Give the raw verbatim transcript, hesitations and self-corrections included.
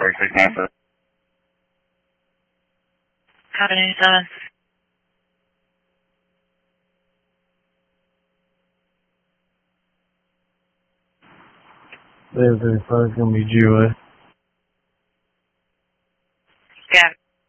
thirty-six nine. Copy ninety-seven. Live thirty-five is going to be G O A.